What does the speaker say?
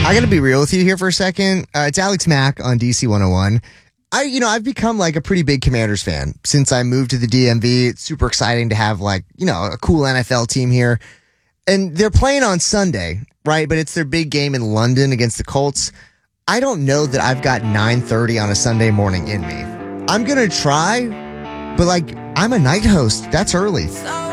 I got to be real with you here for a second. It's Alex Mack on DC 101. I've become like a pretty big Commanders fan since I moved to the DMV. It's super exciting to have a cool NFL team here. And they're playing on Sunday, right? But it's their big game in London against the Colts. I don't know that I've got 9:30 on a Sunday morning in me. I'm going to try, but I'm a night host. That's early.